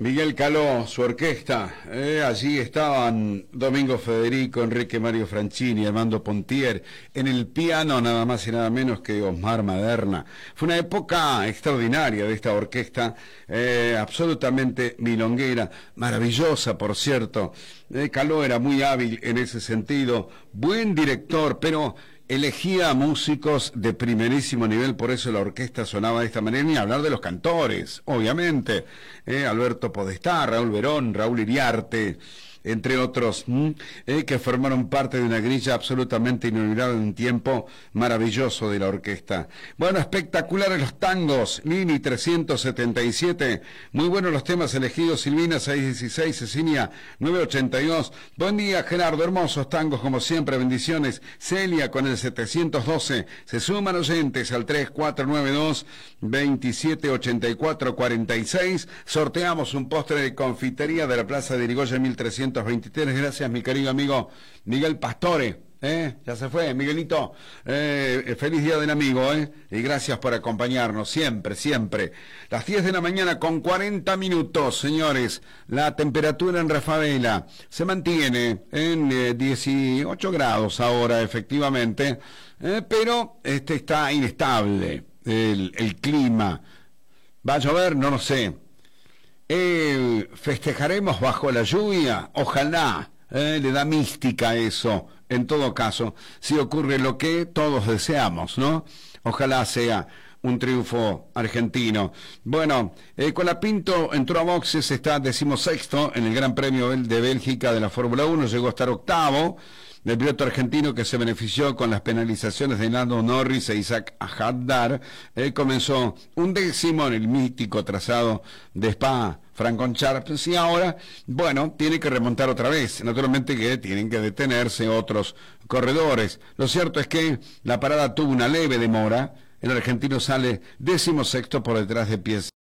Miguel Caló, su orquesta, allí estaban Domingo Federico, Enrique Mario Franchini, Armando Pontier, en el piano nada más y nada menos que Osmar Maderna. Fue una época extraordinaria de esta orquesta, absolutamente milonguera, maravillosa por cierto. Caló era muy hábil en ese sentido, buen director, pero elegía músicos de primerísimo nivel, por eso la orquesta sonaba de esta manera, ni hablar de los cantores, obviamente, Alberto Podestá, Raúl Verón, Raúl Iriarte, entre otros, que formaron parte de una grilla absolutamente inolvidable en un tiempo maravilloso de la orquesta. Bueno, espectaculares los tangos, Lini 377, muy buenos los temas elegidos, Silvina 616, Cecilia 982, buen día Gerardo, hermosos tangos como siempre, bendiciones, Celia con el 712, se suman oyentes al 3492 278446, sorteamos un postre de confitería de la Plaza de Irigoyen 1323, gracias mi querido amigo Miguel Pastore, ya se fue, Miguelito, feliz día del amigo, y gracias por acompañarnos, siempre, siempre. Las 10 de la mañana con 40 minutos, señores, la temperatura en Rafaela se mantiene en 18 grados ahora, efectivamente, pero está inestable el clima. ¿Va a llover? No lo sé. Festejaremos bajo la lluvia, ojalá, le da mística eso, en todo caso, si ocurre lo que todos deseamos, ¿no? Ojalá sea un triunfo argentino. Bueno, Colapinto entró a boxes, está 16º en el Gran Premio de Bélgica de la Fórmula 1, llegó a estar octavo. El piloto argentino que se benefició con las penalizaciones de Lando Norris e Isaac Haddad, comenzó 11º en el mítico trazado de Spa-Francorchamps y ahora, bueno, tiene que remontar otra vez. Naturalmente que tienen que detenerse otros corredores. Lo cierto es que la parada tuvo una leve demora. El argentino sale 16º por detrás de Pies